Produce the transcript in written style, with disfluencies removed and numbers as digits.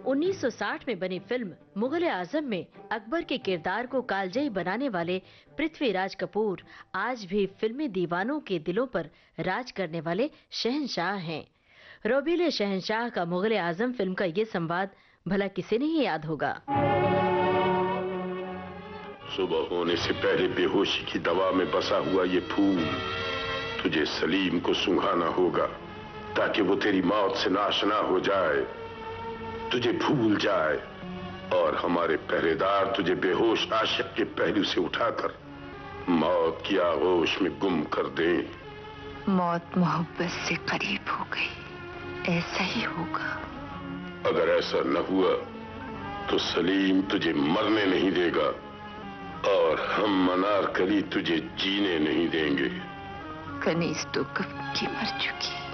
1960 में बनी फिल्म मुगल आजम में अकबर के किरदार को कालजयी बनाने वाले पृथ्वीराज कपूर आज भी फिल्मी दीवानों के दिलों पर राज करने वाले शहंशाह हैं। रोबीले शहंशाह का मुगल आजम फिल्म का ये संवाद भला किसे नहीं याद होगा। सुबह होने से पहले बेहोशी की दवा में बसा हुआ ये फूल तुझे सलीम को सुंघाना होगा, ताकि वो तेरी मौत से नाशना हो जाए, तुझे भूल जाए और हमारे पहरेदार तुझे बेहोश आशिक के पहलू से उठाकर मौत की आगोश में गुम कर दे। मौत मोहब्बत से करीब हो गई, ऐसा ही होगा। अगर ऐसा न हुआ तो सलीम तुझे मरने नहीं देगा और हम अनारकली तुझे जीने नहीं देंगे। कनीज तो कब की मर चुकी।